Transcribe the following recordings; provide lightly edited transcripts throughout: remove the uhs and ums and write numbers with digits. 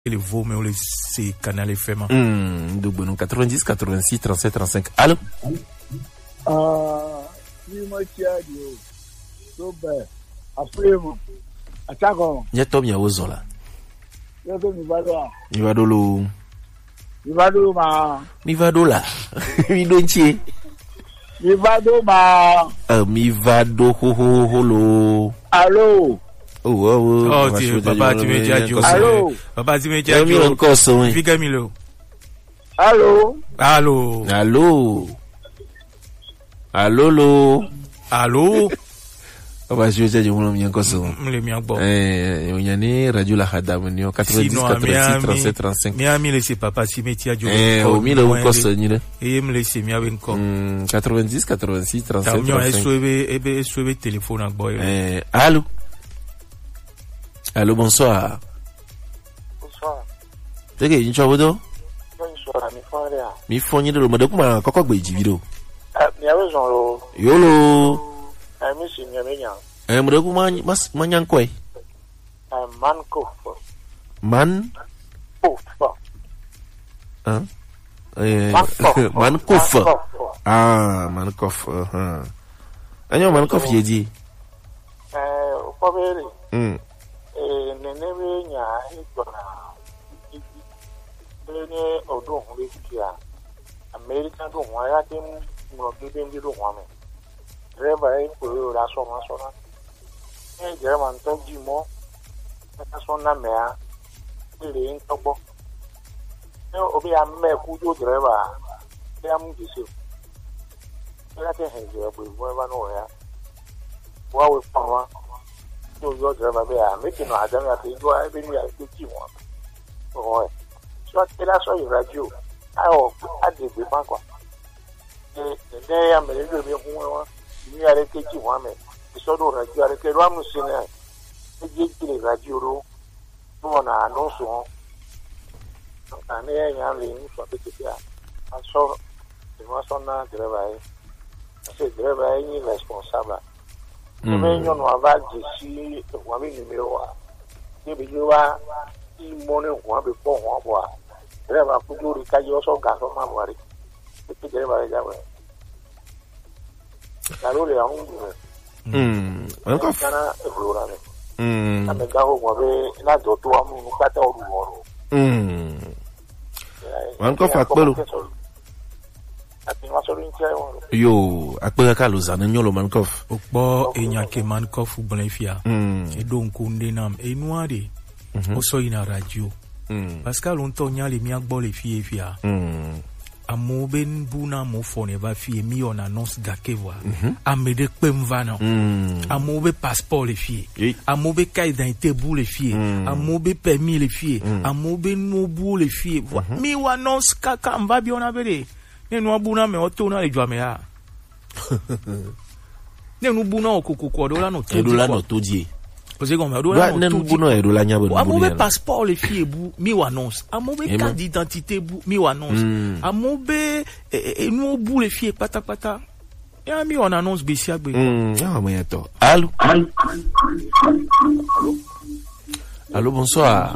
les veaux, mais on les c'est Canal FM. Double 90 86 37 35. Allô? Nyetom ya ozola. Mivadolo. Mivadola. Midonche. Mivado holo. Allô? Oh, papa, tu me dis adieu. Allô? Papa, tu me dis adieu. Figa Milo. Allô? Allô? Allô? Allô? Allô? Papa, je vais dire, on encore ça. Le mien bon. On y a né radio la Hadam, 90 86 37 35. Miami laisse papa si me tia adieu. Au milieu on cosse ni là. Et me laisse mi avec encore. 90 86 37 35. T'as mieux soulevé téléphone à boy. Allô? Allô, bonsoir. Bonsoir. T'es que une chouette? Bonsoir, mi fonyi de lo mode kuma koko gbe jibido. Mi awezo lo. Yolo. Mi si nyamenya. Mode kuma manyan koi. Manko. Man? Kof. Mankof. Mankof. Anyo Mankof yedi. Upabere. Nenewe nya ikona. Ni odun le kia. America do wa ya tem mo bebe ndi do wa me. Driver e ko la so ma so na. German to ji mo. Ta so na me a. Ile en tobo. Obi a me ku jo driver. Ya mu ji se. La te he je bo ba no ya. Wa we pa wa. Yo driver be a me ti no adam ya te jo a be ni a te ji mo. Oh. So tela so radio. Ayo adegbe pa kwa. Ya me le be hu wa. Ni are te ji wa me. So do radio are ke ro amu se na. E ji radio ro. No na no so. Ani ya le ni so te ya. So na driver. Se driver ni responsable. Me nyo no ava ji wa mi ni me wa. Ni bi wa i mo ne wa be po wa bo. Driver ku duri ka yo so ga so ma bo ri. Ti driver ja we. Kalo le an du. Encore Kana e blora ne. Ame ga ho wa be na do to amu nu ka ta oru woro. Encore fakbelo. Yo, akpere ka lozane nyolo Mankof. Okpo enyake Mankof blenfia. E donc onde nam e noire. Oso ina radio. Parce que longtemps nyale mi agbo le fie fia. Amo ben buna mo fone va fie mi on annonce gake voa. Amede pem vana. Amo be passeport le fie. Amo be carte d'identité bou le fie. Amo be permis le fie. Amo be no bou le fie. Mi wa annonce kaka mva bi on avere. Ne no buna me otona le jwa me ha. Ne no buna okoko do la no to. Do la no to die. Parce qu'on va do la no to. Buna e do la nya bo. Amo be passeport le fie bou mi wa annonce. Amo be carte d'identité bou mi wa annonce. Amo be no bou le fie pata. Ya mi on annonce besia gbe. Ah mais attends. Allô? Allô, bonsoir.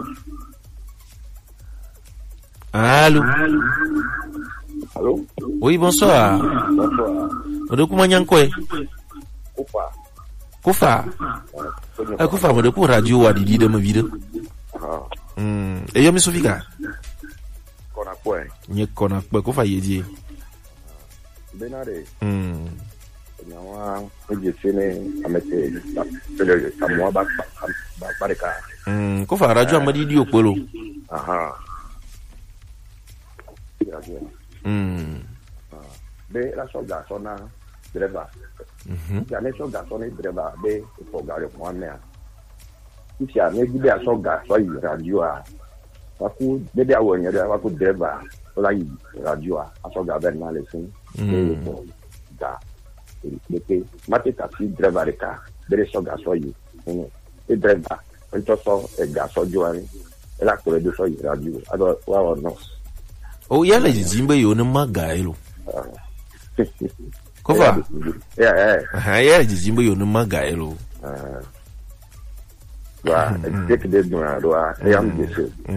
Allô? Allô? Oui, bonsoir. Bonsoir. Mode kuma nyankwe? Kufa. Kufa mode ku radio wa didi de ma vida. E yo mi sofika. Kona kwe. Nye kona kwe kufa yedi. Benare. Nyawa eje sene amete pele samwa ba bareka. Kufa radio amadi di okpolo. Aha. Be la solda sona driver. Ya ne solda sona driver be for gare mo na. Isi a ne gide a solda so yi radio a. Wa ku de dia wo nya wa ku driver so la yi radio a solda be na le sin. Da. Be mate taxi driver ka be solda so yi. E driver ento so e ga so joani. E la ko de so yi radio. Ado wa no. Oh, yala jimbe yo ne magailo. Kofa? Yeah. Yala jimbe yo ne magailo. wa take de do a do a yam de so